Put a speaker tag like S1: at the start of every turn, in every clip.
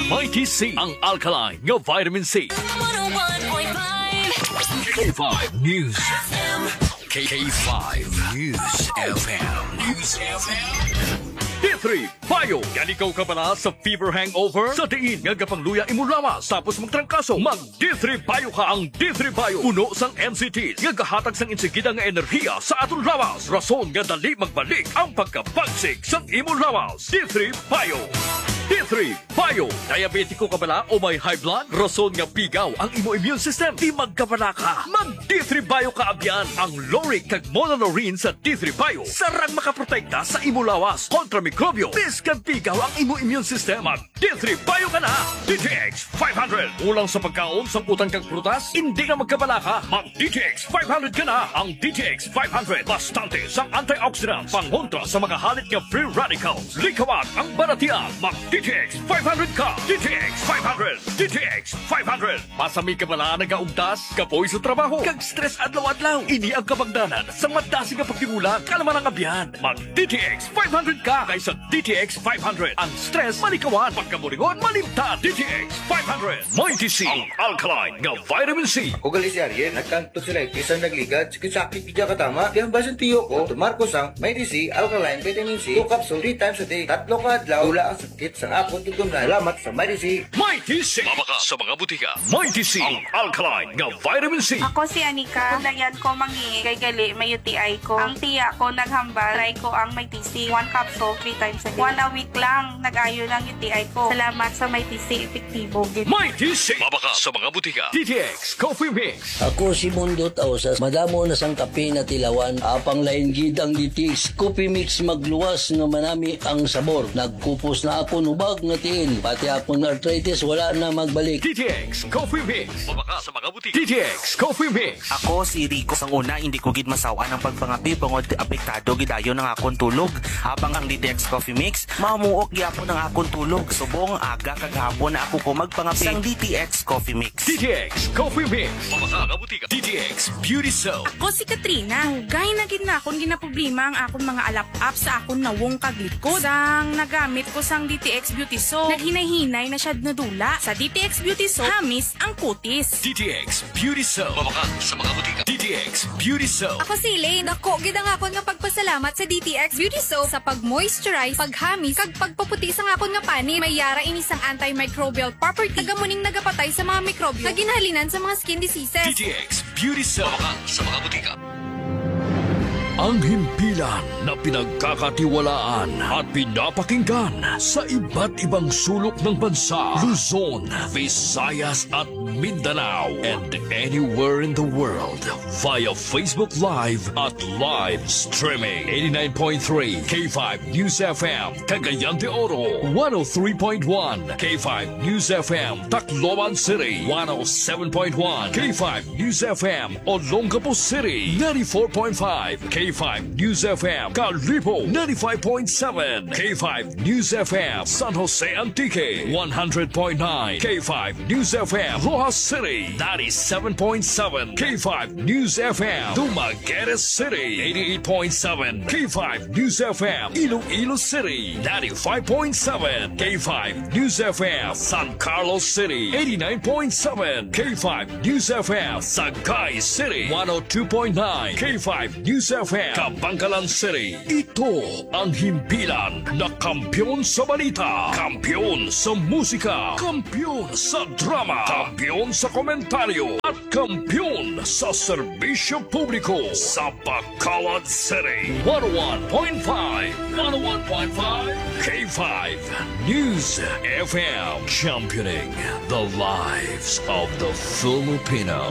S1: Mighty C, ang alkaline nga vitamin C.
S2: 101.5
S1: K5 News. K5 News FM. D3 Bio. Yan ikaw ka pala sa fever hangover? Sa diin nga kapangluya imo lawas tapos magtrangkaso. Mag D3 Bio ka. Ang D3 Bio puno sang NCTs nga gahatag sang insigida nga enerhiya sa aton lawas. Rason nga dali magbalik ang pagkabagsik sang imo lawas. D3 Bio. D3 Bio. Diabetiko ka bala o may high blood? Rason nga pigaw ang imo immune system. Di magkabala ka. Mag D3 Bio ka abyan. Ang Loric kag Monolorine sa D3 Bio. Sarang makaprotekta sa imo lawas kontra mikrobyo. Biskan pigaw ang imo immune system. Mag D3 Bio ka na. DTX 500. Ulang sa pagkaon sa utang kag prutas. Hindi ka magkabala ka. Mag DTX 500 ka na. Ang DTX 500. Bastante sa antioxidants. Pangontra sa mga halit nga free radicals. Likawan ang baratian. Mag DTX 500 ka! DTX 500! DTX 500! Masami ka bala nagaugtas, kapoy sa trabaho, kag stress adlaw-adlaw. Ini ang kabagdanan sa madasi nga pagtimulang kalaman ang abyan. Mag DTX 500 ka kaysa DTX 500. Ang stress malikawan, pagkaburingon malimta. DTX 500. Mighty C, ang alkaline nga vitamin C.
S3: O gali si Ariel, nagkanto sila isang nagligad, sakit pidya katama. Di ang basan tiyo ko, tumarko sang Mighty C, alkaline, vitamin C, 2 capsule 3 times a day. Tatlo ka adlaw, wala ang sakit sa akong tutong na alamat sa Mighty C.
S1: Mighty C. Mabaka sa mga butika. Mighty C, ang alkaline nga vitamin C.
S4: Ako si Anika. Kundayan ko mangi kay gali may UTI ko. Ang tiya ko naghambal, try ko ang Mighty C. 1 capsule 3 times a day. 1 a week lang, nag-ayo ng UTI ko. Salamat sa Mighty C. Epektibo.
S1: Mighty C. Mabaka sa mga butika. DTX Coffee Mix.
S5: Ako si Mundo Tausas, madamo na sang kape na tilawan, apang lain gid ang DTX Coffee Mix magluwas nga manami ang sabor. Nagkupos na ako nubag nga tiin, pati akong arthritis wala na magbalik.
S1: DTX Coffee Mix. Mabaka sa mga butika. DTX Coffee Mix.
S6: Ako si Rico. Sang una, hindi ko gid masawa ng pagpangapi bangod apektado gidayo ng akong tulog. Habang ang DTX Coffee Mix, mamuok gyapon ang akong tulog. Subong aga kaghapon na ako ko magpangapi sang DTX Coffee Mix.
S1: DTX Coffee Mix. Mabaka sa butika. DTX Beauty Soap.
S4: Ako si Katrina. Hugay na gid na akong ginaproblema ang akong mga alap-up sa akong nawong kaglikod. Sang nagamit ko sang DTX Beauty Soap, naghinay-hinay na siya nadula. Sa DTX Beauty Soap, hamis ang kutis.
S1: DTX Beauty Soap. Mabaka sa mga butika. DTX Beauty Soap.
S7: Ako si Elaine. Ako, gid ang akon nga pagpasalamat sa DTX Beauty Soap sa pag-moisturize, paghamis, kag pagpaputi sa akon nga pani. May yara ini sang antimicrobial property. Tagamuning nagapatay sa mga mikrobyo na ginhalinan sa mga skin diseases.
S1: DTX Beauty Soap. Mabaka sa mga butika. Ang himpilan na pinagkakatiwalaan at pinapakinggan sa iba't ibang sulok ng bansa, Luzon, Visayas at Mindanao, and anywhere in the world via Facebook Live at live streaming. 89.3 K5 News FM, Cagayan de Oro, 103.1 K5 News FM, Tacloban City, 107.1 K5 News FM, Olongapo City, 94.5 K5 News FM, Calipo 95.7, K5 News FM, San Jose Antique 100.9, K5 News FM, Rojas City 97.7, K5 News FM, Dumaguete City 88.7, K5 News FM, Iloilo City 95.7, K5 News FM, San Carlos City 89.7, K5 News FM, Sagay City 102.9, K5 News FM, Kabangkalan City. Ito ang himpilan na kampyon sa balita, kampyon sa musika, kampyon sa drama, kampyon sa komentaryo, at kampyon sa serbisyo publiko sa Bacolod City. 101.5 K5 News FM, championing the lives of the Filipino.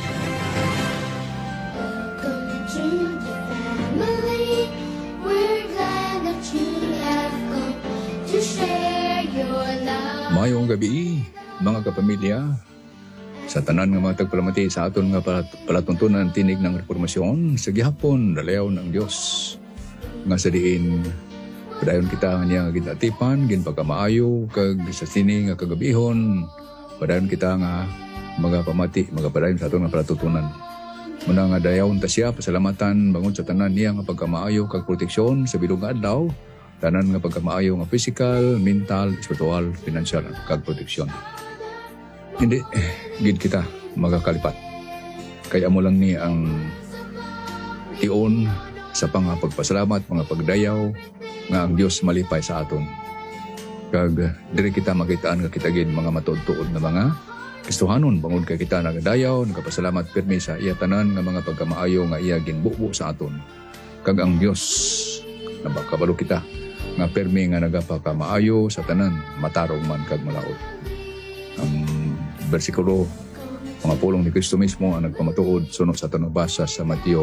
S8: Mayong gabi, mga kapamilya. Sa tanan nga mga tagpalamati sa aton nga palatuntunan tinig ng reformasyon, sa gihapon dalayaw ng Dios. Nga sa diin, padayon kita nga niya nga ginatipan, ginpagkamaayo, kag sa sini nga kagabihon, padayon kita nga mga pamati, mga padayon sa aton nga palatuntunan. Muna nga dayawon ta siya, pasalamatan, bangon sa tanan niya nga pagkamaayo, kag proteksyon sa bilog nga adlaw, tanan nga pagkamaayo nga physical, mental, spiritual, financial kag proteksyon. Hindi gid kita magakalipat. Kaya mo lang ni ang tion sa pagpasalamat, mga pagdayaw nga ang Dios malipay sa aton. Kag diri kita makitaan nga kita gid mga matuod-tuod na mga Kristohanon bangod kay kita nagadayaw, nagapasalamat pirmi sa iya tanan nga mga pagkamaayo nga iya ginbubo sa aton. Kag ang Dios nabakabalo kita nga pirmi nga nagapakamaayo sa tanan, matarong man kag malaot. Ang bersikulo mga pulong ni Kristo mismo ang nagpamatuod sunod sa aton basa sa Mateo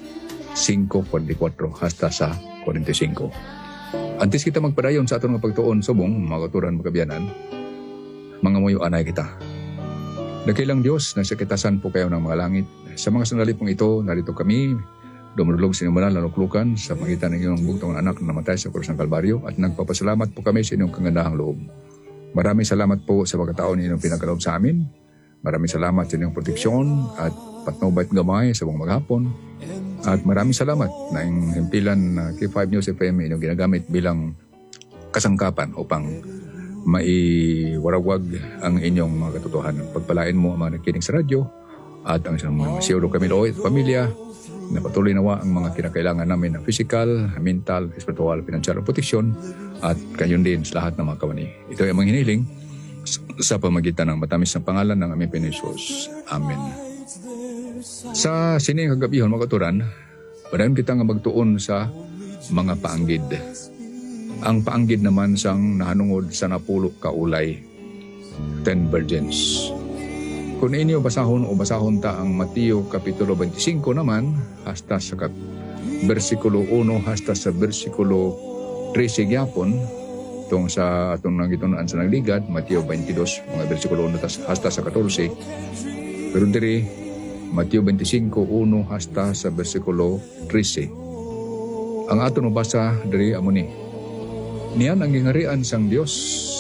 S8: 5:44 hasta sa 45. Antes kita magpadayon sa aton nga pagtuon subong mga katuran magkabiyanan, mga muyo anay kita. Dakilang Dios na sa kitasan po kayo ng mga langit. Sa mga sandali pong ito, narito kami, dumulog sa inyong banal na luklukan sa magitan ng iyong bugtong anak na namatay sa krus ng Kalbaryo at nagpapasalamat po kami sa inyong kagandahang loob. Maraming salamat po sa pagkataon ninyong pinagkaloob sa amin. Maraming salamat sa inyong proteksyon at patnubay at gamay sa buong maghapon. At maraming salamat na yung himpilan na K5 News FM inyong ginagamit bilang kasangkapan upang maiwarawag ang inyong mga katotohanan. Pagpalain mo ang mga nakikinig sa radyo at ang isang mga siyuro kami looy at pamilya na patuloy nawa ang mga kinakailangan namin na physical, mental, spiritual, financial protection at kayon din sa lahat ng mga kawani. Ito ay mga hiniling sa pamagitan ng matamis na pangalan ng aming Panginoon. Amen. Sa sining kagabihon mga katuran, padayon kita nga magtuon sa mga paanggid. Ang paanggid naman sang nahanungod sa 10 ka ulay, 10 virgins. Kung inyo basahon o basahon ta ang Mateo Kapitulo 25 naman, hasta sa versikulo 1 hasta sa versikulo 13 gyapon, tong sa atong nangitunan sa nagligad, Mateo 22, mga versikulo 1 hasta sa 14. Pero diri, Mateo 25, 1 hasta sa versikulo 13. Ang aton mabasa diri amo ni. Niyan ang gingarian sang Dios.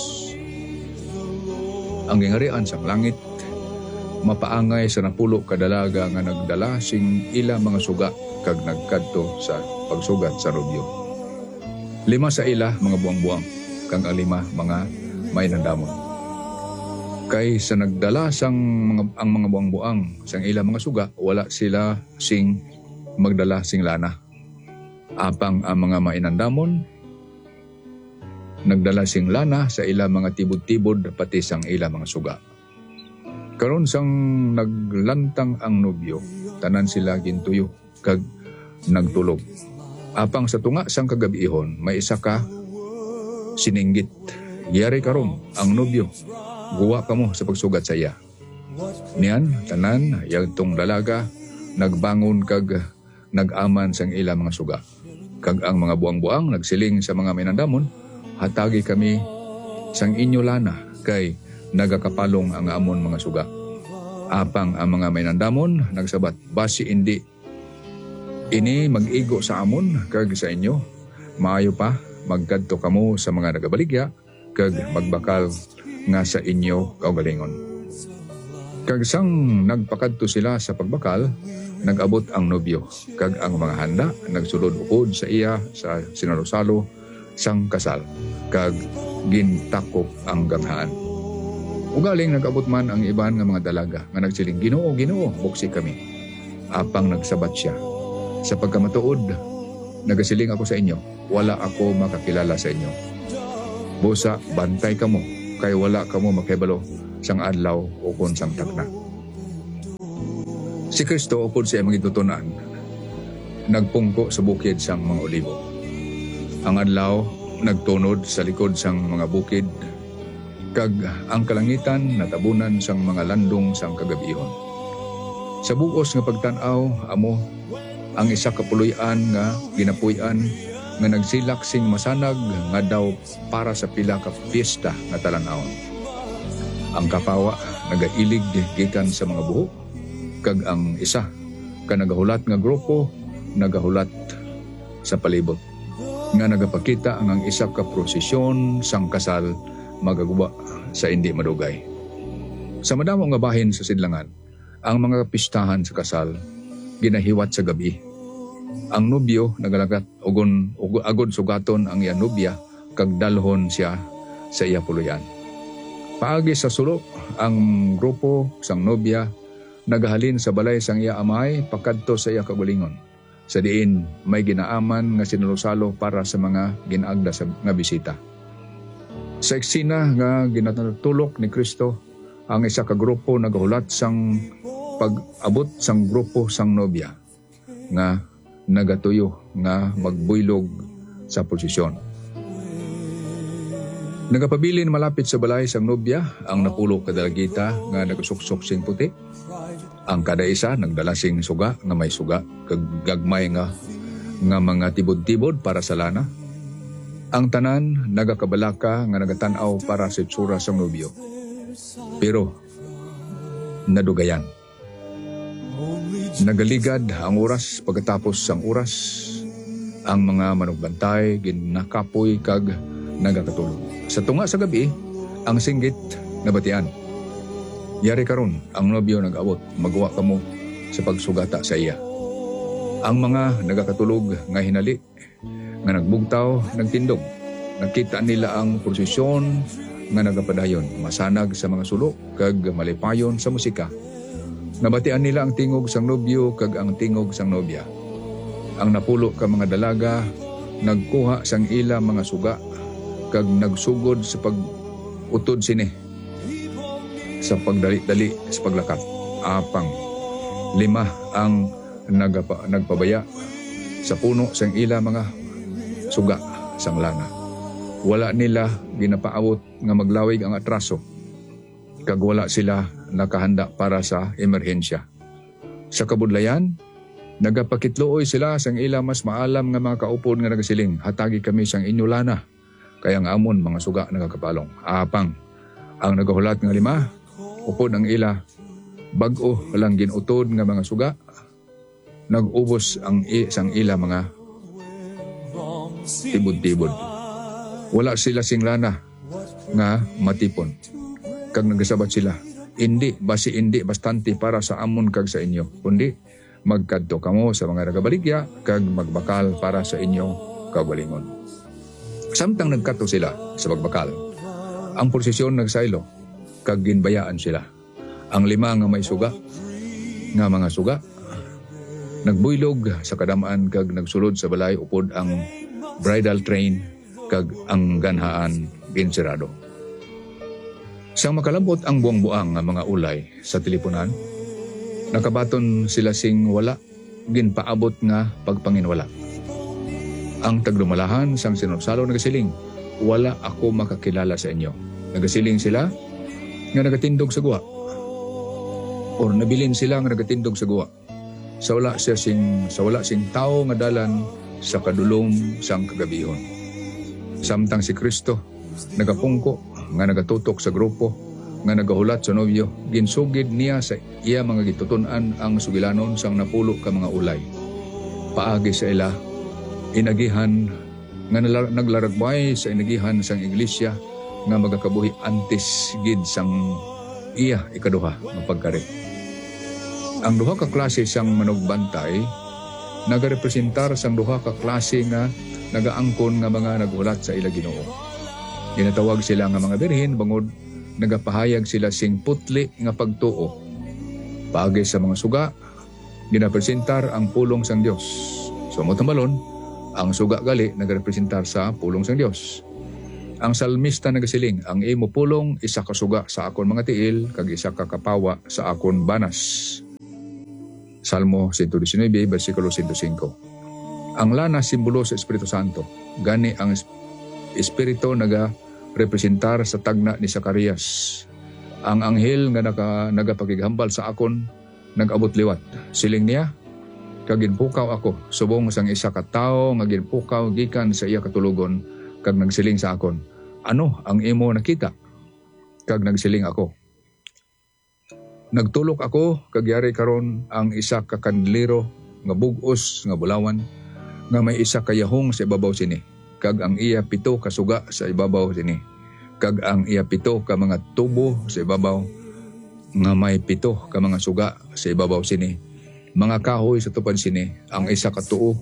S8: Ang gingarian sang langit mapaangay sa 10 kadalaga nga nagdala sing ila mga suga kag nagkadto sa pagsugat sa rubyo. 5 sa ila mga buang-buang kag ang 5 mga may nandamon. Kay sa nagdala sang ang mga buang-buang sang ila mga suga, wala sila sing magdala sing lana. Apang ang mga mainandamon nagdala sing lana sa ila mga tibod-tibod pati sang ila mga suga. Karon sang naglantang ang nobyo, tanan sila gintuyo kag nagtulog. Apang sa tunga sang kagabihon, may isa ka sininggit. Yari karon ang nobyo, guwa ka mo sa pagsugat sa iya. Niyan, tanan, yagtong dalaga, nagbangon kag nag-aman sang ila mga suga. Kag ang mga buang-buang nagsiling sa mga minandamon, hatagi kami sang inyo lana kay nagakapalong ang amon mga suga. Apang ang mga minandamon nagsabat, basi indi ini mag-igo sa amon kag sa inyo. Maayo pa magkadto kamo sa mga nagabaligya kag magbakal nga sa inyo kaugalingon. Kag sang nagpakadto sila sa pagbakal, nag-abot ang nobyo kag ang mga handa nagsulod ukod sa iya sa sinarosalo sang kasal kag gintakop ang ganghaan. Ugaling nag-abot man ang iban nga mga dalaga nga nagsiling, Ginoo, Ginoo, buksi kami. Apang nagsabat siya, sa pagkamatuod, nagasiling ako sa inyo, wala ako makakilala sa inyo. Busa, bantay kamo, kay wala kamo makibalo sang adlaw o kun sang tagna. Si Kristo upod siya magitutunan, nagpungko sa bukid sang mga olibo. Ang adlaw nagtunod sa likod sang mga bukid, kag ang kalangitan natabunan sang mga landong sang kagabihon. Sa buos nga pagtan-aw amo ang isa ka puloy-an nga ginapuy-an nga nagsilak sing masanag nga daw para sa pila ka piyesta nga talan-awon. Ang kapawa nagailig gikan sa mga buhok, kag ang isa ka nagahulat nga grupo nagahulat sa palibot nga nagapakita ang isa ka prosesyon sang kasal magaguba sa hindi madugay. Sa madamo nga bahin sa sidlangan, ang mga pistahan sa kasal ginahiwat sa gabi. ang nobyo nagalagat agod sugaton ang iya nobya kag dalhon siya sa iya puluyan. Paagi sa sulok, ang grupo sang nobya nagahalin sa balay sang iya amay pakadto sa iya kagulingon. Sa diin may ginaaman nga sinulosalo para sa mga ginagda nga bisita. Sa eksena nga ginatulok ni Kristo, ang isa ka grupo nagahulat sang pag-abot sang grupo sang nobya nga nagatuyo nga magbuylog sa posisyon. Nagapabilin malapit sa balay sang nobya ang napulo kadalagita nga nagasuksok sing puti. Ang kada isa nagdala sing suga nga may suga kag gagmay nga mga tibod-tibod para sa lana. Ang tanan nagakabalaka nga nagatanaw para sa itsura sang nobyo. Pero nadugayan. Nagaligad ang oras pagkatapos sang oras. Ang mga manugbantay ginakapoy kag nagakatulog. Sa tunga sa gabi, ang singgit nabatian. Yari karon ang nobyo nag-abot, magawa kamo sa pagsugata sa iya. Ang mga nagakatulog nga hinali, nga nagbugtaw, nagtindog. Nakita nila ang prosesyon nga nagapadayon, masanag sa mga sulok, kag malipayon sa musika. Nabatian nila ang tingog sang nobyo kag ang tingog sang nobya. Ang napulo ka mga dalaga, nagkuha sang ila mga suga, kag nagsugod sa pag-utod sini sa pagdali-dali sa paglakat. Apang 5 ang nagpabaya sa puno sang ila mga suga sang lana. Wala nila ginapaabot nga maglawig ang atraso, kag wala sila nakahanda para sa emerhensya. Sa kabudlayan, nagapakitluoy sila sang ila mas maalam nga mga kaupod nga nagasiling, hatagi kami sang inyo lana, kaya ang amon mga suga nagakapalong. Apang ang nagahulat nga 5, upod ang ila, bag-o lang ginutod nga mga suga, nag-ubos ang sang ila mga tibod-tibod. Wala sila sing lana nga matipon. Kag nagasabat sila, hindi bastante para sa amon kag sa inyo, kundi magkadto kamo sa mga nagabaligya kag magbakal para sa inyo kaugalingon. Samtang nagkadto sila sa pagbakal, ang prosesyon nagsaylo kag ginbayaan sila. Ang 5 nga may suga nga mga suga nagbuylog sa kadamaan kag nagsulod sa balay upod ang bridal train kag ang ganhaan ginsirado. Sang makalambot ang buang-buang nga mga ulay sa teleponan, nakabaton sila sing wala ginpaabot nga pagpanginwala. Ang tagdumalahan sang sinusalo nagasiling, wala ako makakilala sa inyo. Nagasiling sila nga nagatindog sa guwa. Or nabilin sila nga nagatindog sa guwa. Sa wala sing tao nga dalan sa kadulom sang kagabihon. Samtang si Kristo nagapungko nga nagatutok sa grupo nga nagahulat sa nobyo, ginsugid niya sa iya mga gitutunan ang sugilanon sang napulo ka mga ulay. Paagi sa ila, inagihan nga naglaragbay sa inagihan sang iglesia nga magakabuhi antes gid sang iya ikaduha nga pagkari. Ang duha ka klase sang manugbantay nagarepresentar sang duha ka klase nga nagaangkon nga mga naghulat sa ila Ginoo. Ginatawag sila nga mga birhen bangod nagapahayag sila sing putli nga pagtuo. Paagi sa mga suga, ginapresentar ang pulong sang Dios. So motambalon, ang suga gali nagarepresentar sa pulong sang Dios. Ang salmista nagasiling, ang imo pulong isa ka suga sa akon mga tiil kag isa ka kapawa sa akon banas. Salmo 119 bersikulo 105. Ang lana simbolo sa Espiritu Santo. Gani ang Espiritu nagarepresentar sa tagna ni Zacarias. Ang anghel nga nagapakighambal sa akon nag-abot liwat. Siling niya, kag ginpukaw ako subong sang isa ka tawo nga ginpukaw gikan sa iya katulugon kag nagsiling sa akon, ano ang imo nakita? Kag nagsiling ako, nagtulok ako kag yari karon ang isa ka kandilero nga bug-os nga bulawan nga may isa ka yahong sa ibabaw sini, kag ang iya 7 ka suga sa ibabaw sini, kag ang iya 7 ka mga tubo sa ibabaw nga may 7 ka mga suga sa ibabaw sini, Mga kahoy sa tupad sini, ang isa sa tuo,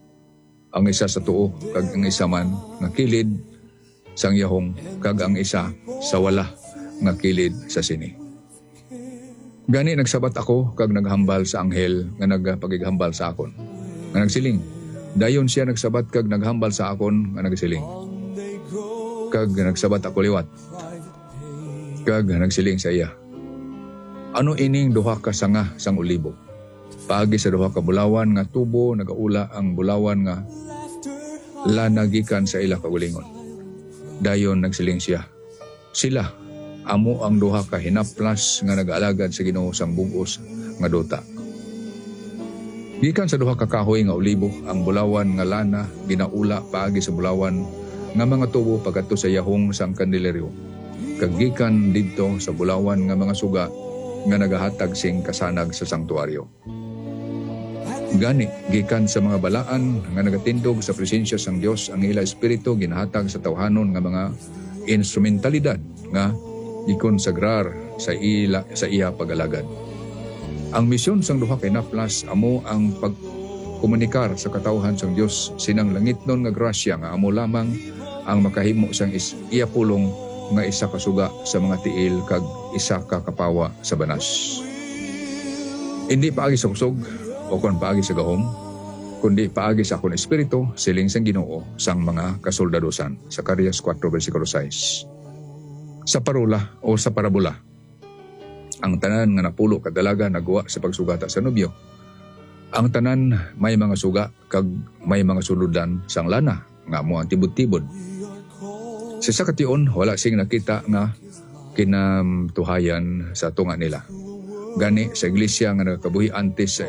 S8: kag ang isa man nga kilid sang yahong, kag ang isa sa wala nga kilid sa sini. Gani nagsabat ako kag naghambal sa anghel nga nagpagighambal sa akon, nga nagsiling. Dayon siya nagsabat kag naghambal sa akon nga nagsiling. Kag nagsabat ako liwat. Kag nagsiling sa iya. Ano ining duha ka sanga sang ulibo? Paagi sa duha ka bulawan nga tubo nagaula ang bulawan nga lanagikan sa ila kaulingon. Dayon nagsiling siya. Sila amo ang duha ka hinaplas nga nag-alagad sa Ginoo sang bugos nga duta. Gikan sa duha ka kahoy nga ulibo ang bulawan nga lana ginaula paagi sa bulawan nga mga tubo pagadto sa yahong sang kandileryo. Kag gikan didto sa bulawan nga mga suga nga nagahatag sing kasanag sa sanktuaryo. Gani gikan sa mga balaan nga nagatindog sa presensya sang Dios ang ila espiritu ginahatag sa tawhanon nga mga instrumentalidad nga ikonsagrar sa iya pag-alagad. Ang misyon sang duha ka hinaplas amo ang pagkomunikar sa katawhan sang Dios sinang langitnon nga grasya nga amo lamang ang makahimo sang iya pulong nga isa ka suga sa mga tiil kag isa ka kapawa sa banas. Hindi paagi sa kusog o kon paagi sa gahom, kundi paagi sa akong espiritu siling sang Ginoo sang mga kasoldadosan. Zacarias 4 versikulo 6. Sa parula o sa parabola, ang tanan nga napulo kadalaga nagawa sa pagsugata sa nobyo. Ang tanan may mga suga kag may mga suludan sang lana nga mo ang tibod-tibod. Sa sakation wala sing nakita nga kinamtuhayan sa tunga nila. Gani sa iglesia nga nagakabuhi antes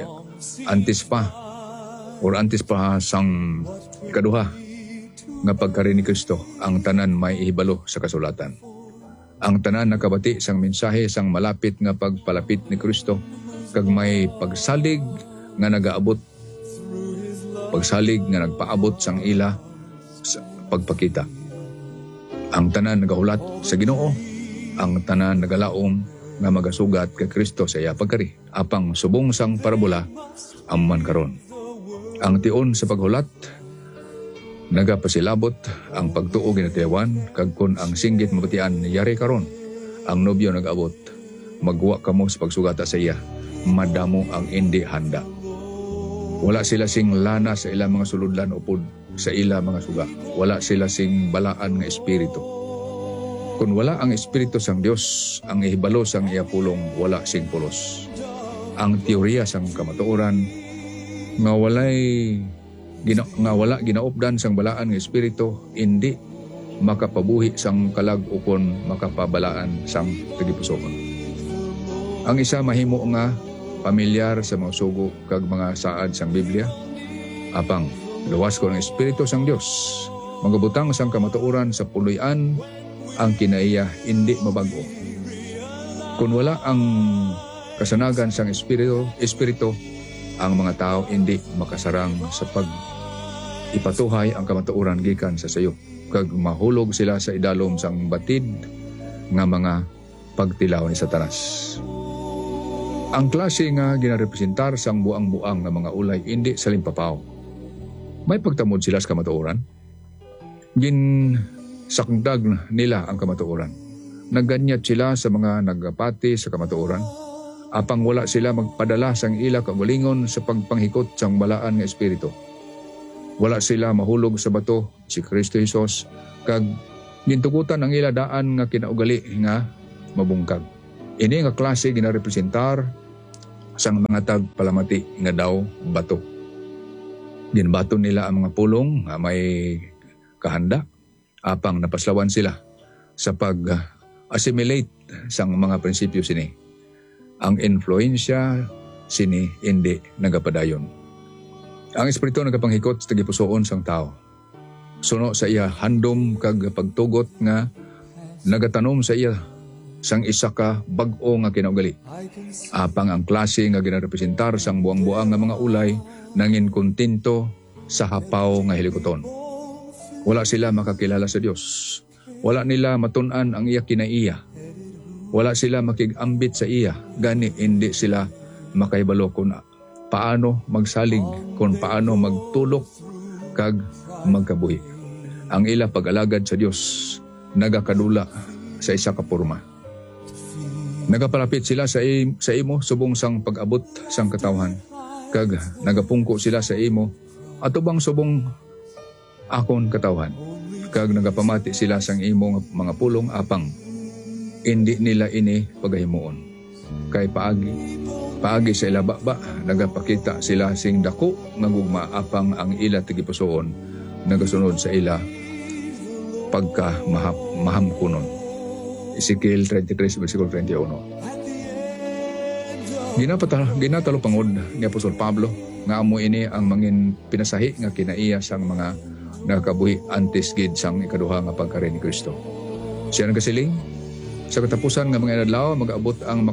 S8: pa sang ikaduha nga pagkari ni Kristo, ang tanan may ihibalo sa kasulatan. Ang tanan nakabati sang mensahe sang malapit nga pagpalapit ni Kristo kag may pagsalig nga nagpaabot sang ila sa pagpakita. Ang tanan nagahulat sa Ginoo, ang tanan nagalaom nga magasugat kay Kristo sa iya pagkari. Apang subong sang parabola amman karon. Ang tion sa paghulat nagapasilabot ang pagtuo ginatiyawan kag kun ang singgit mabatian yari karon ang nobyo nag-abot magwa kamo sa pagsugata sa iya madamo ang indi handa. Wala sila sing lana sa ilang mga suludlan upod sa ila mga suga. Wala sila sing balaan nga espiritu. Kung wala ang espiritu sang Dios ang ihibalo sang iya pulong, wala sing pulos. Ang teorya sang kamatuoran nga wala ginaupdan sang balaan ng espiritu, hindi makapabuhi sang kalag ukon makapabalaan sang tagipusoon. Ang isa mahimo nga pamilyar sa mga sugo kag mga saad sang Biblia, apang luwas ko ng espiritu sang Dios, magabutang sang kamatuoran sa puloy-an ang kinaiya hindi mabago. Kung wala ang kasanagan sang espiritu, ang mga tao hindi makasarang sa ipatuhay ang kamatuoran gikan sa sayop kag mahulog sila sa idalom sang batid nga mga pagtilaw ni Satanas. Ang klase nga ginarepresentar sang buang-buang nga mga ulay hindi sa limpapaw. May pagtamod sila sa kamatuoran. Ginsakdag nila ang kamatuoran. Nagganyat sila sa mga nagapati sa kamatuoran. Apang wala sila magpadala sang ila kagalingon sa pagpanghikot sang balaan nga espiritu. Wala sila mahulog sa bato si Kristo Jesus kag gintugutan ang ila daan nga kinaugali nga mabungkag. Ini nga klase ginarepresentar sang mga tagpalamati nga daw bato. Ginbato nila ang mga pulong nga may kahanda apang napaslawan sila sa pag-assimilate sang mga prinsipyo sini. Ang influensya sini hindi nagapadayon. Ang espiritu nagapanghikot sa tagipusoon sang tao. Suno sa iya handom kag pagtugot nga nagatanom sa iya sang isa ka bag-o nga kinaugali. Apang ang klase nga ginarepresentar sang buang-buang nga mga ulay nangin kontento sa hapaw nga hilikoton. Wala sila makakilala sa Dios. Wala nila matun-an ang iya kinaiya. Wala sila makigambit sa iya, gani hindi sila makahibalo kung paano magsalig, kung paano magtulok kag magkabuhi. Ang ila pag-alagad sa Dios nagakadula sa isa ka porma. Nagapalapit sila sa imo subong sang pag-abot sang katawhan, kag nagapungko sila sa imo atubang subong akon katawhan, kag nagapamati sila sang imo mga pulong apang hindi nila ini pagahimuon. Kay paagi sa ila baba nagapakita sila sing dako nga gugma apang ang ila tigipusoon nagasunod sa ila pagka mahamkunon. Ezekiel 33 versikulo 31. Ginatalo pangod ni Apostol Pablo nga amo ini ang mangin pinasahi nga kinaiya sang mga nakabuhi antes gid sang ikaduha nga pagkari ni Kristo. Siya nagasiling sa katapusan nga mga adlaw mag-abot ang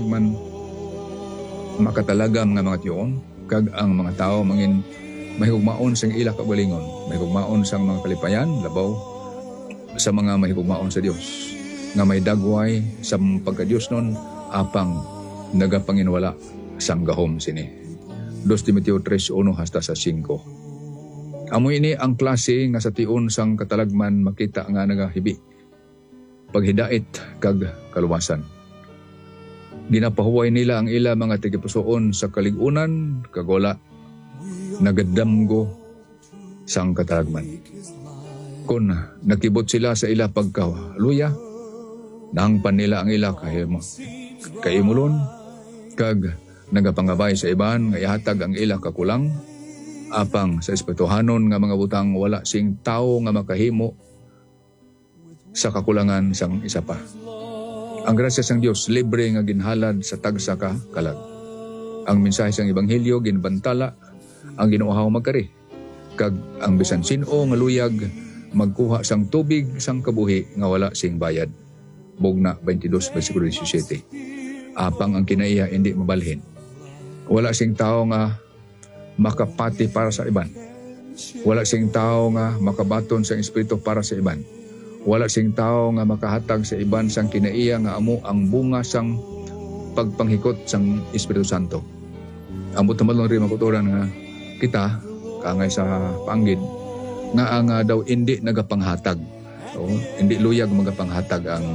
S8: makatalagam nga mga tiyon, kag ang mga tao mangin mahigugmaon sang ila kaugalingon, mahigugmaon sang mga kalipayan labaw sa mga mahigugmaon sa Dios nga may dagway sa pagka-Dios nun apang nagapanginwala sang gahom sini. 2 Timoteo 3:1 hasta sa 5. Amo ini ang klase nga sa tion sang katalagman makita nga nagahibi paghidait kag kaluwasan. Ginapahuway nila ang ila mga tigipusoon sa kaligunan kag wala nagadamgo sang katalagman. Kung nakibot sila sa ila pagkaluya, nahangpan nila ang ila kaimulon, kag nagapangabay sa iban nga ihatag ang ila kakulang, apang sa espirituhanon nga mga butang wala sing tao nga makahimo sa kakulangan sang isa pa. Ang grasya sang Dios libre nga ginhalad sa tagsa ka kalag. Ang mensahe sang ebanghelyo ginbantala ang ginuuhaw magkari, kag ang bisan sin-o nga luyag magkuha sang tubig sang kabuhi nga wala sing bayad. Bugna 22 versikulo 17. Apang ang kinaiya hindi mabalhin. Wala sing tao nga makapati para sa iban. Wala sing tao nga makabaton sa espiritu para sa iban. Wala sing tao nga makahatag sa iban sang kinaiya nga amo ang bunga sang pagpanghikot sang Espiritu Santo. Amo tamalon rin makuturan nga kita kangay sa panggid nga ang daw hindi nagapanghatag. So, hindi luyag magapanghatag ang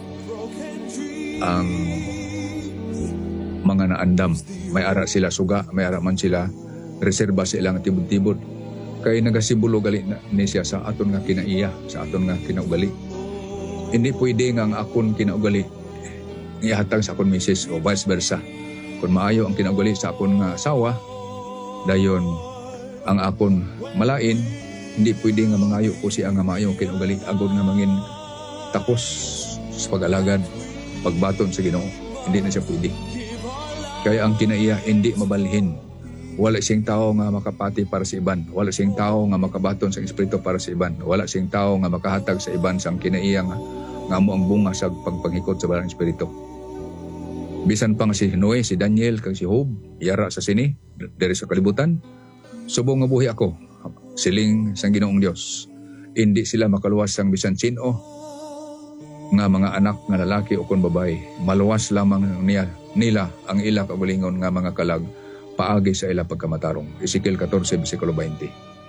S8: mga naandam. May ara sila suga, may ara man sila reserba sa ilang tibod-tibod. Kay nagasimbolo gali ni siya sa aton nga kinaiya, sa aton nga kinaugali. Hindi pwede nga ang akon kinaugali ihatag sa akon misis o vice versa. Kung maayo ang kinaugali sa akon nga asawa, dayon ang akon malain, hindi pwede nga mangayo ko siya nga maayo kinaugali agod nga mangin takos sa pag-alagad, pagbaton sa Ginoo. Hindi na siya pwede. Kaya ang kinaiya hindi mabalhin. Wala siyang tao nga makapati para sa iban. Wala siyang tao nga makabaton sa espiritu para sa iban. Wala siyang tao nga makahatag sa iban sang kinaiya nga amo ang bunga sa pagpanghikot sa balang espiritu. Bisan pang si Noe, si Daniel, kag si Job, yara sa sini, diri sa kalibutan, subong nga buhi ako, siling sang Ginoong Dios. Hindi sila makaluwas sang bisan sino nga mga anak nga lalaki o kon babae. Maluwas lamang nila ang ila kaugalingon nga mga kalag paagi sa ila pagkamatarong. Ezekiel 14, versikulo 20.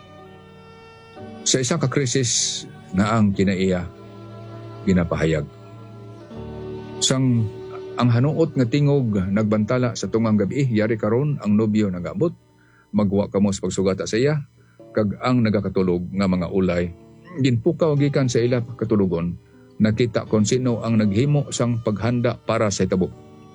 S8: Sa isa ka krisis na ang kinaiya ginapahayag. Ang hanuot nga tingog nagbantala sa tungang gabi, yari karon ang nobyo nagabot, magwa kamo sa pagsugata sa iya, kag ang nagakatulog nga mga ulay, ginpukaw gikan sa ila katulugon, nakita kung sino ang naghimo sang paghanda para sa itabo.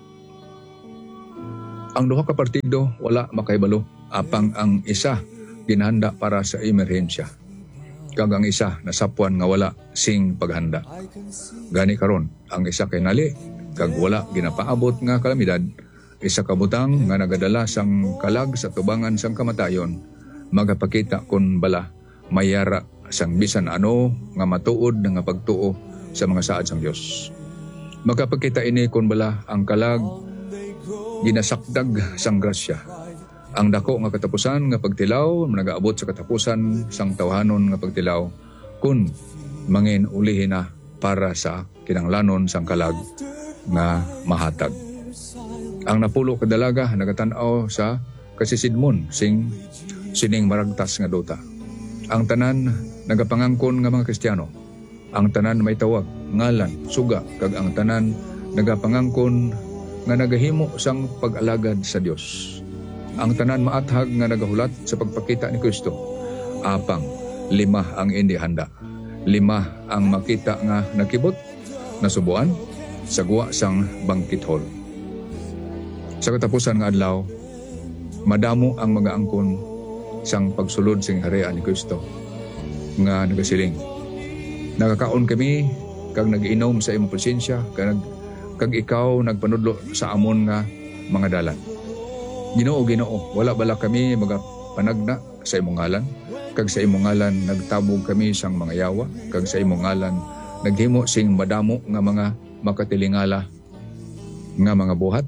S8: Ang duha ka partido wala makaibalo, apang ang isa ginhanda para sa emerhensya, kag ang isa nasapuan nga wala sing paghanda. Gani karon ang isa kay nali kag wala ginapaabot nga kalamidad, isa ka butang nga nagadala sang kalag sa tubangan sang kamatayon, magapakita kun bala mayara sang bisan ano nga matuod nga pagtuo sa mga saad sang Dios. Magapakita ini kun bala ang kalag ginasakdag sang grasya. Ang dako nga katapusan nga pagtilaw nagaabot sa katapusan sang tawhanon nga pagtilaw kun mangin ulihin na para sa kinanglanon sang kalag nga mahatag. Ang napulo kadalaga nagatan-aw sa kasisidmon sining maragtas nga duta. Ang tanan nagapangangkon nga mga Kristiyano, ang tanan may tawag, ngalan, suga, kag ang tanan nagapangangkon nga nagahimo sang pag-alagad sa Dios. Ang tanan maathag nga nagahulat sa pagpakita ni Kristo. Apang 5 ang indi handa. 5 ang makita nga nakibot, nasubuan, sagwa sang banquet hall. Sa katapusan nga adlaw, madamo ang mga angkon sang pagsulod sing harian ni Kristo nga nagasiling. Nakakaon kami kag nagiinom sa imong presensya kag ikaw nagpanudlo sa amon nga mga dalan. Ginoo, wala bala kami magapanagna sa imong ngalan, kag sa imong ngalan nagtabog kami sang mga yawa, kag sa imong ngalan naghimo sing madamo nga mga makatilingala nga mga buhat.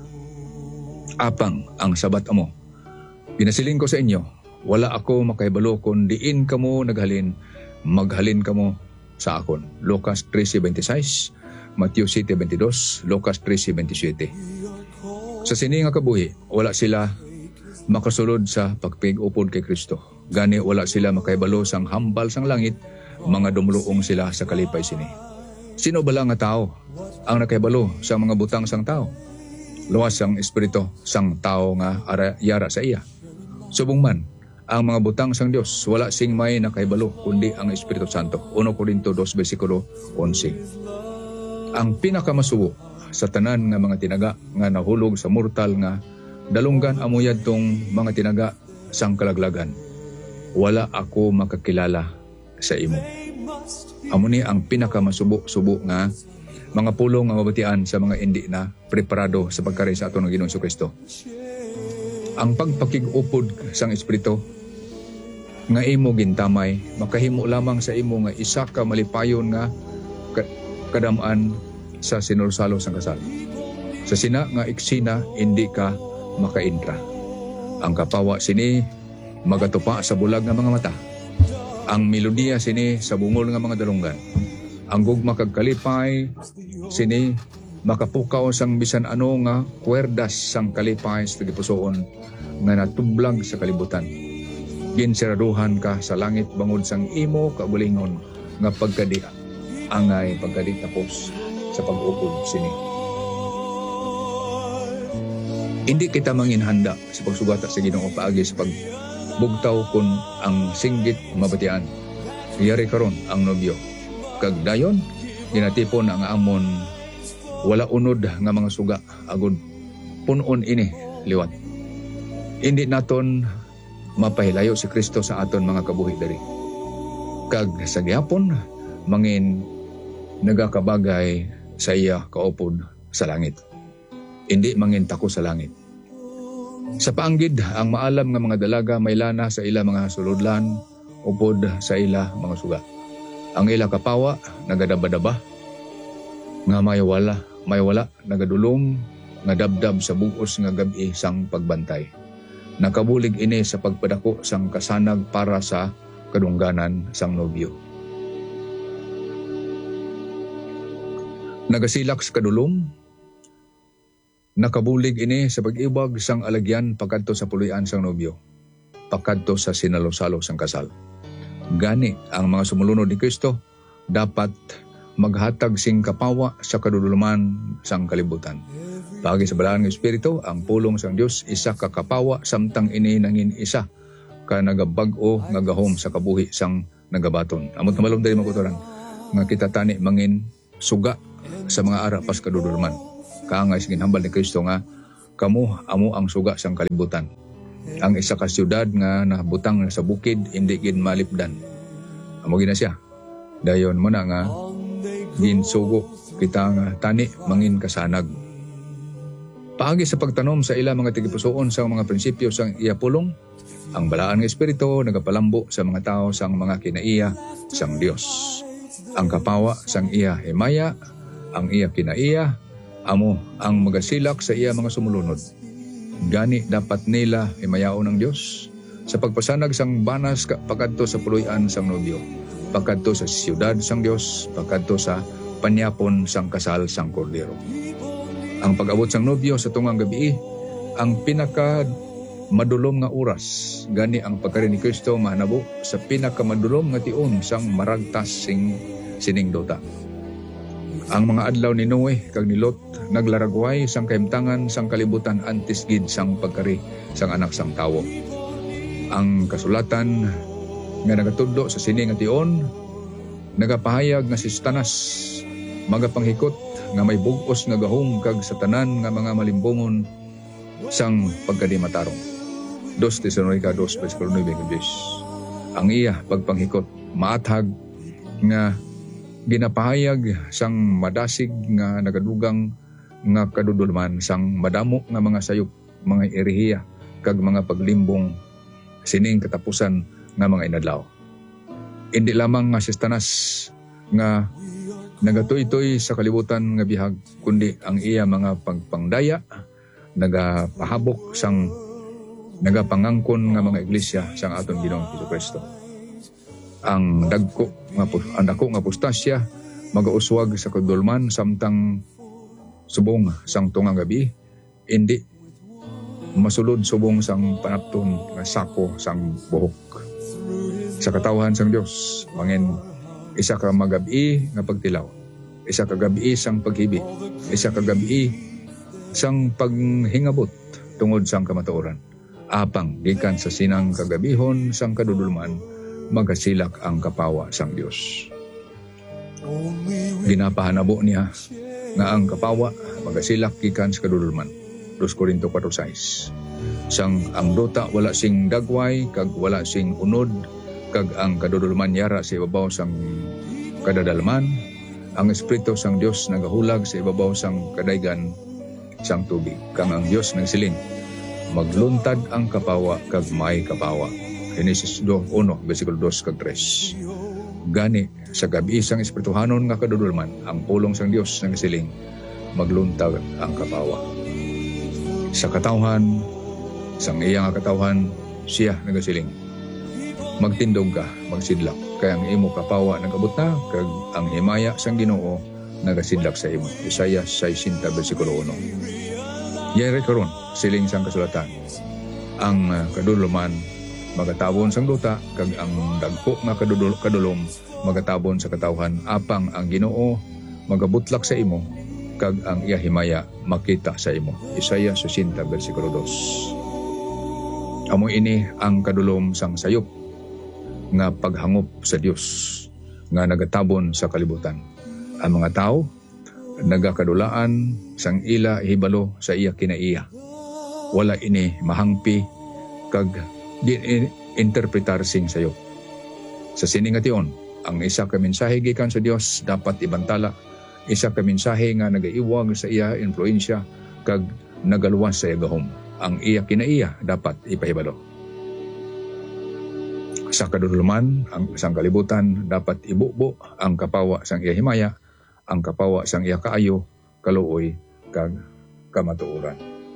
S8: Apang ang sabat amo. Pinasiling ko sa inyo, wala ako makahibalo kung diin kamo naghalin, maghalin kamo sa akon. Lucas 13:26, Matthew 7:22, Lucas 13:27. Sa sini nga kabuhi, wala sila makasulod sa pagpig-upod kay Kristo. Gani wala sila makahibalo sang hambal sang langit, mga dumuluong sila sa kalipay sini. Sino bala nga tao ang nakahibalo sa mga butang sang tao? Luwas ang espiritu sang tao nga yara sa iya. Subong man, ang mga butang sang Dios wala sing may nakahibalo kundi ang Espiritu Santo. 1 Corinto 2:11. Ang pinakamasubo sa tanan nga mga tinaga nga nahulog sa mortal nga dalunggan amuyad tong mga tinaga sang kalaglagan. Wala ako makakilala sa imo. Amo ni ang pinakamasubo-subo nga mga pulong nga mabatian sa mga indi na preparado sa pagkari sa aton nga Ginoong Kristo. Ang pagpakig-upod sang Espiritu nga imo gintamay makahimo lamang sa imo nga isa ka malipayon nga kadamaan sa sinursalo sang kasal. Sa sina nga iksina hindi ka makaintra. Ang kapawa sini magatupa sa bulag nga mga mata. Ang melodiya sini sa bungol nga mga dalunggan. Ang gugma kag kalipay sini makapukaw sang bisan ano nga kwerdas sang kalipay sa gipusoon nga natublag sa kalibutan. Ginsiraduhan ka sa langit bangod sang imo kabulingon nga pagkadi angay pagkadi tapos sa pag-upod sini. Hindi kita manginhanda sa pagsugata sa Ginoo paagi sa pagbugtaw kun ang singgit mabatian. Iyari karon ang nobyo. Kag dayon ginatipon ang amon wala unod nga mga suga agud punon ini liwat. Hindi naton mapahilayo si Kristo sa aton mga kabuhi diri. Kag sa gihapon mangin nagakabagay sa iya kaupod sa langit. Hindi mangin tako sa langit. Sa paanggid ang maalam nga mga dalaga may lana sa ila mga suludlan upod sa ila mga suga. Ang ila kapawa nagadaba-daba nga may wala nagadulom nga dabdab sa bugos nga gabi sang pagbantay. Nakabulig ini sa pagpadako sang kasanag para sa kadungganan sang nobyo. Nagasilak sa kadulom, nakabulig ini sa pag-ibag sang alagyan pagkadto sa puluyan sang nobyo, pagkadto sa sinalo-salo sang kasal. Gani ang mga sumulunod ni Kristo dapat maghatag sing kapawa sa kaduduluman sang kalibutan. Pagi sa balaan ng Espiritu, ang pulong sang Dios isa ka kapawa samtang ini nangin isa ka nagabag-o nga gahom sa kabuhi sang nagabaton. Amot na malom dali makuturan nga kita tani mangin suga sa mga ara pas kaduduluman. Kaangay sing hambal ni Kristo nga kamo amo ang suga sang kalibutan. Ang isa ka siyudad nga nabutang sa bukid hindi gid malipdan. Amo gina siya. Dayon mo na nga ginsugo kita nga tani mangin kasanag. Paagi sa pagtanom sa ila mga tigipusoon sa mga prinsipyo sang iya pulong, ang balaan ng Espiritu nagapalambo sa mga tao sang mga kinaiya sang Dios. Ang kapawa sang iya himaya, ang iya kinaiya, amo ang magasilak sa iya mga sumulunod. Gani dapat nila himayaon ng Dios sa pagpasanag sang banas pagkadto sa puluyan sang nobyo, pagkadto sa siyudad sang Dios, pagkadto sa panyapon sang kasal sang kordero. Ang pag-abot sang nobyo sa tungang gabi, ang pinaka madulom nga oras. Gani ang pagkari ni Kristo mahanabo sa pinakamadulom nga tion sang maragtas sining dota. Ang mga adlaw ni Noe kag ni Lot naglaragway sang kahimtangan sang kalibutan antes gid sang pagkari sang anak sang tawo. Ang kasulatan nga nagatudlo sa sini nga tion nagapahayag nga si Satanas magapanghikot nga may bug-os nga gahom kag sa tanan nga mga malimbongon sang pagkadimatarong. 2 Tesalonica 2:9. Ang iya pagpanghikot maathag nga ginapahayag sang madasig nga nagadugang nga kadudulman sang madamo nga mga sayop, mga erehiya kag mga paglimbong sining katapusan nga mga inadlaw. Hindi lamang nga si Satanas nga nagatoy-toy sa kalibutan nga bihag, kundi ang iya mga pagpangdaya nagapahabok sang nagapangangkon nga mga iglesia sang aton Ginoong Jesucristo. Ang dako nga apostasya magauswag sa kadulman samtang subong sang tungang gabi, hindi masulod subong sang panapton nga sako sang buhok. Sa katawhan sang Dios mangin isa ka magabi nga pagtilaw, isa ka gabi sang paghibi, isa ka gabi sang paghingabot tungod sang kamatuoran. Apang gikan sa sinang kagabihon sang kadudulman magasilak ang kapawa sang Dios. Ginapahanabo niya nga ang kapawa magasilak gikan sa kadudulman. 2 Corinto 4:6. Sang ang dota wala sing dagway kag wala sing unod kag ang kadudulman yara sa ibabaw sang kadadalman, ang espiritu sang Dios nagahulag sa ibabaw sang kadaygan sang tubig. Kang ang Dios nagsiling, magluntad ang kapawa kag may kapawa. Genesis 1:2-3. Gani sa gabi sang espirituhanon nga kadudulman, ang pulong sang Dios nagsiling, magluntad ang kapawa. Sa katawhan, sang iya nga katawhan, siya nagasiling, magtindog ka, magsidlak, kaya ang imo kapawa nagabot na, kag ang himaya sang Ginoo nagasidlak sa imo. Isaiah 60:1. Yari karon siling sang kasulatan, ang kadudulman magatabon sang duta, kag ang dagko nga kadulom magatabon sa katawhan, apang ang Ginoo magabutlak sa imo, kag ang iya himaya makita sa imo. Isaiah 60:2. Amo ini ang kadulom sang sayop nga paghangop sa Dios nga nagatabon sa kalibutan. Ang mga tao nagakadulaan sang ila hibalo sa iya kinaiya. Wala ini mahangpi kag interpretar sing sayop. Sa sining nga tion, ang isa ka mensahe gikan sa Dios dapat ibantala. Isa ka mensahe nga nagaiwag sa iya influensya kag nagaluwas sa iya gahom. Ang iya kinaiya dapat ipahibalo. Sa kadudulman, ang isang kalibutan dapat ibubo ang kapawa sang iya himaya, ang kapawa sang iya kaayo, kaluoy, kag kamatuoran.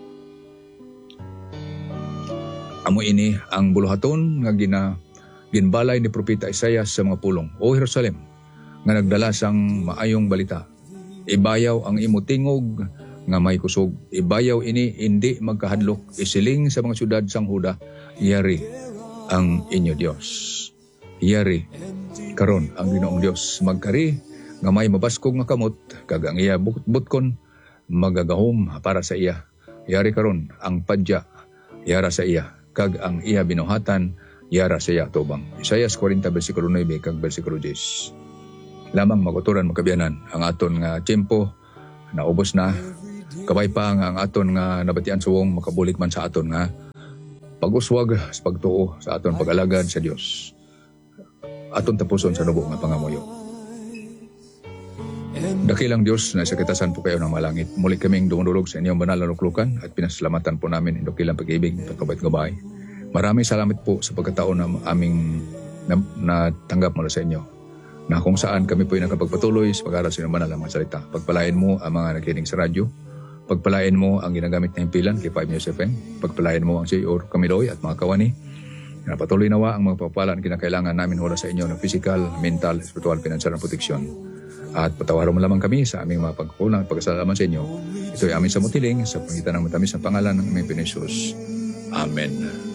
S8: Amo ini ang buluhaton nga ginbalay ni Propeta Isaias sa mga pulong. O Jerusalem, nga nagdala sang maayong balita. Ibayaw ang imo tingog nga may kusog. Ibayaw ini hindi magkahadlok. Isiling sa mga syudad sang Huda, yari ang inyo Dios. Yari karon ang Ginoong Dios magkari nga may mabaskog nga kamot, kag ang iya butkon magagahom para sa iya. Yari karon ang padya yara sa iya, kag ang iya binuhatan yara sa iya tubang. Isaiah 40:9 kag 10. Lamang maguturan makabiyanan ang aton nga tiempo naubos na. Kabay pa nga ang aton nga nabatian suwong makabulik man sa aton nga pag-uswag sa pagtuo sa aton pag-alagad sa Dios. Aton tapuson sa nubo nga pangamuyo. Dakilang Dios na sa kitasan po kayo ng malangit. Muli kaming dumudulog sa inyong banal na luklukan at pinasalamatan po namin ang dakilang pag-ibig at kabait-gabay. Maraming salamat po sa pagkataon na aming natanggap mula sa inyo, na kung saan kami po ay nakapagpatuloy sa pag-aral sa inyong banal na mga salita. Pagpalain mo ang mga nakikinig sa radyo. Pagpalain mo ang ginagamit na impilan kay 5 News FM. Pagpalain mo ang CEO Kamiloy at mga kawani. Patuloy nawa ang mga pagpapalaan kinakailangan namin mula sa inyo ng physical, mental, spiritual, financial na proteksyon. At patawaran mo lamang kami sa aming mga pagkukulang at pagkasalaman sa inyo. Ito ay aming samutiling sa pangitan ng matamis na pangalan ng aming Pinisus. Amen.